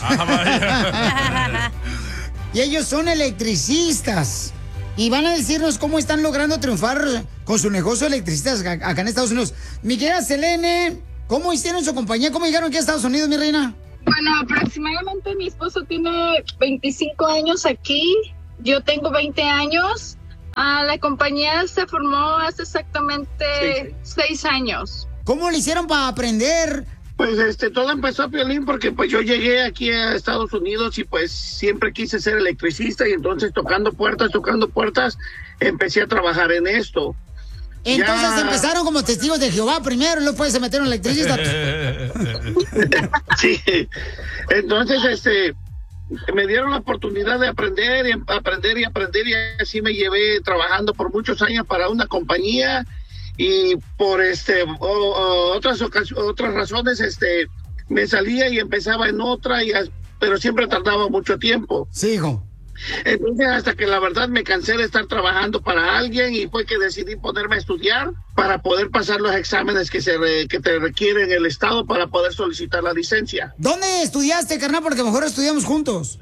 Y ellos son electricistas. Y van a decirnos cómo están logrando triunfar con su negocio de electricistas acá en Estados Unidos. Mi querida Selene, ¿cómo hicieron su compañía? ¿Cómo llegaron aquí a Estados Unidos, mi reina? Bueno, aproximadamente mi esposo tiene 25 años aquí. Yo tengo 20 años. La compañía se formó hace exactamente 6 años. ¿Cómo le hicieron para aprender? Pues todo empezó, Piolín, porque pues yo llegué aquí a Estados Unidos y pues siempre quise ser electricista y entonces tocando puertas, empecé a trabajar en esto. Entonces empezaron como testigos de Jehová primero y luego se metieron electricistas. Sí, entonces me dieron la oportunidad de aprender y así me llevé trabajando por muchos años para una compañía. Y por otras razones me salía y empezaba en otra, pero siempre tardaba mucho tiempo. Sí, hijo. Entonces hasta que la verdad me cansé de estar trabajando para alguien y fue que decidí ponerme a estudiar para poder pasar los exámenes que te requieren el estado para poder solicitar la licencia. ¿Dónde estudiaste, carnal? Porque mejor estudiamos juntos.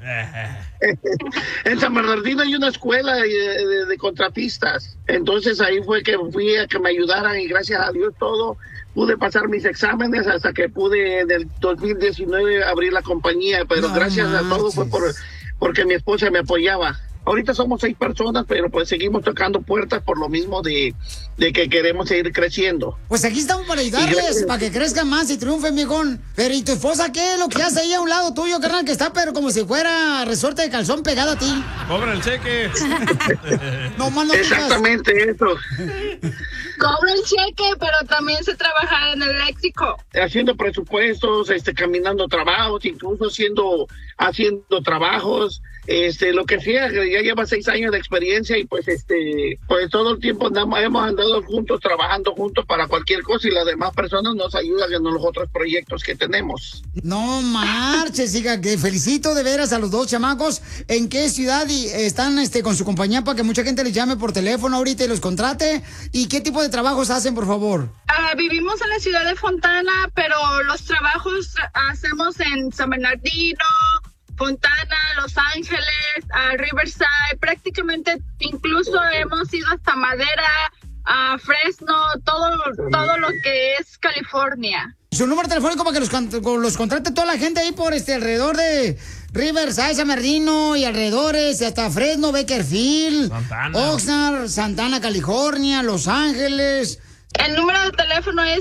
En San Bernardino hay una escuela de contratistas. Entonces ahí fue que fui a que me ayudaran y gracias a Dios pude pasar mis exámenes hasta que pude en el 2019 abrir la compañía, pero gracias a todo fue porque mi esposa me apoyaba. Ahorita somos 6 personas, pero pues seguimos tocando puertas por lo mismo de que queremos seguir creciendo. Pues aquí estamos para ayudarles, para que crezcan más y triunfen, mijón. Pero ¿y tu esposa qué es lo que hace ahí a un lado tuyo, carnal? Que está pero como si fuera resorte de calzón pegado a ti. Cobra el cheque. No, mano, exactamente eso. Cobra el cheque, pero también se trabaja en el eléctrico. Haciendo presupuestos, caminando trabajos, incluso haciendo trabajos. Lo que sea, ya lleva 6 años de experiencia y pues todo el tiempo hemos andado juntos, trabajando juntos para cualquier cosa y las demás personas nos ayudan en los otros proyectos que tenemos. No marches, hija, que felicito de veras a los 2 chamacos. ¿En qué ciudad están con su compañía para que mucha gente les llame por teléfono ahorita y los contrate? ¿Y qué tipo de trabajos hacen, por favor? Vivimos en la ciudad de Fontana, pero los trabajos hacemos en San Bernardino, Fontana, Los Ángeles, Riverside, prácticamente incluso hemos ido hasta Madera, Fresno, todo lo que es California. Su número telefónico para que los contrate toda la gente ahí por alrededor de Riverside, San Bernardino y alrededores, hasta Fresno, Bakersfield, Oxnard, Santana, California, Los Ángeles. El número de teléfono es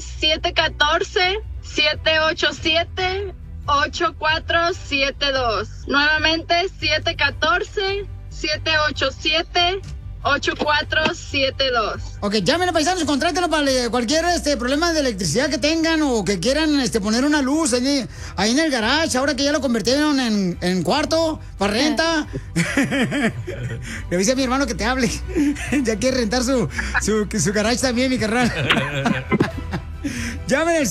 714-787-8472. Nuevamente, 714-787-8472. Ok, llámenle, paisanos, contrátenlo para cualquier problema de electricidad que tengan o que quieran poner una luz ahí en el garage, ahora que ya lo convirtieron en cuarto para renta. Le dice a mi hermano que te hable. Ya quiere rentar su garage también, mi carnal. Llamen al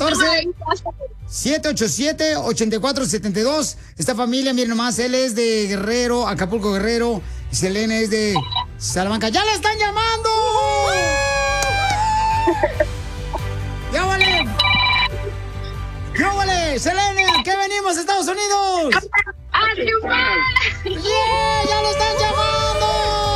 714-787-8472. Esta familia, miren nomás, él es de Guerrero, Acapulco, Guerrero. Y Selene es de Salamanca. ¡Ya le están llamando! ¡Ya vale! ¡Ya vale! ¡Selene! ¿Qué venimos a Estados Unidos? ¡A triunfar! ¡Yeah! ¡Ya lo están llamando!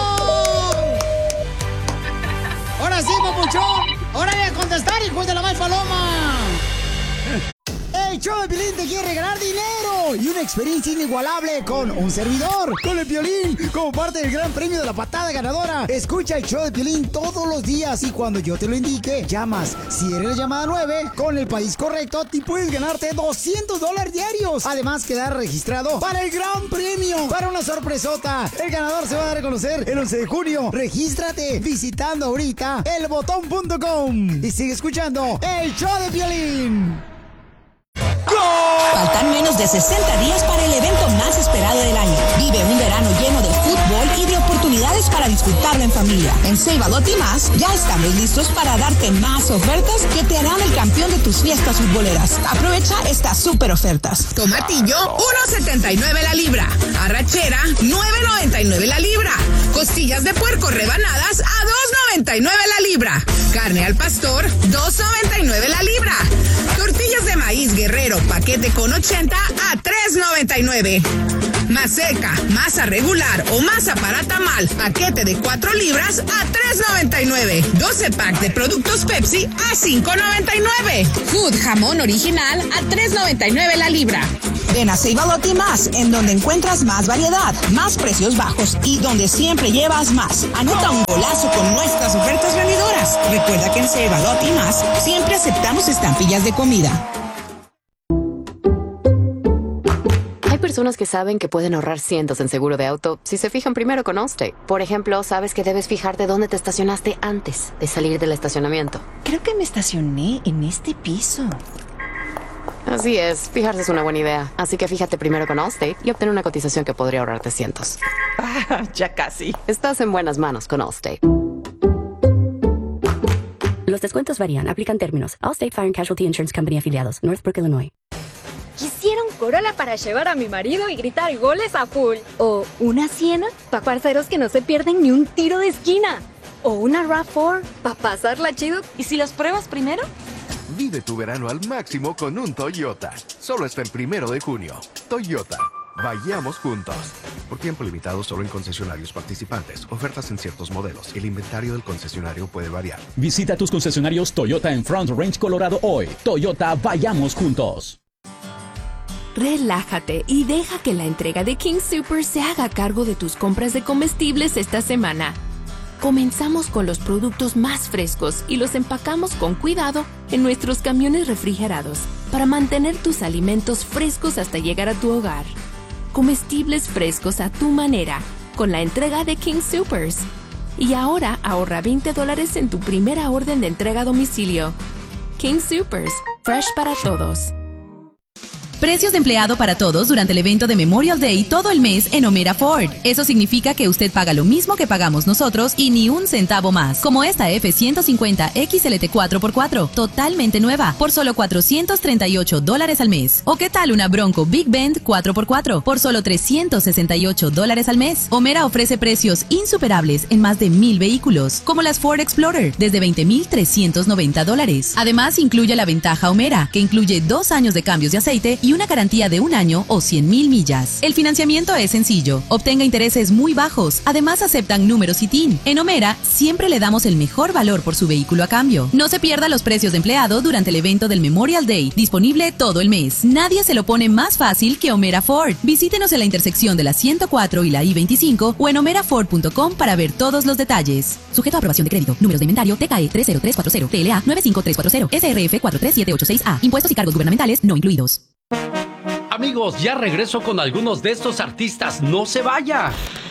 ¡Ahora sí, papuchón! ¡Órale a contestar, hijos de la mal paloma! El show de Piolín te quiere regalar dinero y una experiencia inigualable con un servidor, con el Piolín, como parte del gran premio de la patada ganadora. Escucha el show de Piolín todos los días y cuando yo te lo indique, llamas. Si eres la llamada 9, con el país correcto, te puedes ganarte $200 diarios. Además, quedar registrado para el gran premio, para una sorpresota. El ganador se va a dar a conocer el 11 de junio. Regístrate visitando ahorita elbotón.com y sigue escuchando el show de Piolín. Faltan menos de 60 días para el evento más esperado del año. Vive un verano lleno de fútbol y de oportunidades para disfrutarlo en familia. En Save a Lot y más, ya estamos listos para darte más ofertas que te harán el campeón de tus fiestas futboleras. Aprovecha estas super ofertas. Tomatillo, $1.79 la libra. Arrachera, $9.99 la libra. Costillas de puerco rebanadas a $2.99 la libra. Carne al pastor, $2.99 la libra. Tortillas de maíz Guerrero, paquete con 80 a $3 $3.99. Maseca, masa regular o masa para tamal, paquete de 4 libras a $3.99. 12 pack de productos Pepsi a $5.99. Food jamón original a $3.99 la libra. Ven a Save a Lot y Más, en donde encuentras más variedad, más precios bajos y donde siempre llevas más. Anota un golazo con nuestras ofertas rendidoras. Recuerda que en Save a Lot y Más siempre aceptamos estampillas de comida. Hay personas que saben que pueden ahorrar cientos en seguro de auto si se fijan primero con Allstate. Por ejemplo, sabes que debes fijarte dónde te estacionaste antes de salir del estacionamiento. Creo que me estacioné en este piso. Así es, fijarse es una buena idea. Así que fíjate primero con Allstate y obtén una cotización que podría ahorrarte cientos. Ya casi. Estás en buenas manos con Allstate. Los descuentos varían, aplican términos. Allstate Fire and Casualty Insurance Company afiliados, Northbrook, Illinois. Quisiera un Corolla para llevar a mi marido y gritar goles a full. O una Siena para parceros que no se pierden ni un tiro de esquina. O una RAV4 para pasarla chido. ¿Y si las pruebas primero? Vive tu verano al máximo con un Toyota. Solo hasta el 1 de junio. Toyota. Vayamos juntos. Por tiempo limitado solo en concesionarios participantes. Ofertas en ciertos modelos. El inventario del concesionario puede variar. Visita tus concesionarios Toyota en Front Range, Colorado hoy. Toyota, vayamos juntos. Relájate y deja que la entrega de King Soopers se haga cargo de tus compras de comestibles esta semana. Comenzamos con los productos más frescos y los empacamos con cuidado en nuestros camiones refrigerados para mantener tus alimentos frescos hasta llegar a tu hogar. Comestibles frescos a tu manera con la entrega de King Soopers. Y ahora ahorra $20 en tu primera orden de entrega a domicilio. King Soopers, fresh para todos. Precios de empleado para todos durante el evento de Memorial Day todo el mes en O'Meara Ford. Eso significa que usted paga lo mismo que pagamos nosotros y ni un centavo más. Como esta F-150 XLT 4x4, totalmente nueva, por solo $438 al mes. ¿O qué tal una Bronco Big Bend 4x4 por solo $368 al mes? O'Meara ofrece precios insuperables en más de 1,000 vehículos, como las Ford Explorer, desde $20,390. Además, incluye la ventaja O'Meara, que incluye 2 años de cambios de aceite y una garantía de 1 año o 100,000 millas. El financiamiento es sencillo. Obtenga intereses muy bajos. Además, aceptan números y TIN. En O'Meara, siempre le damos el mejor valor por su vehículo a cambio. No se pierda los precios de empleado durante el evento del Memorial Day, disponible todo el mes. Nadie se lo pone más fácil que O'Meara Ford. Visítenos en la intersección de la 104 y la I-25 o en omeraford.com para ver todos los detalles. Sujeto a aprobación de crédito. Números de inventario TKE 30340, TLA 95340, SRF 43786A. Impuestos y cargos gubernamentales no incluidos. Amigos, ya regreso con algunos de estos artistas. ¡No se vaya!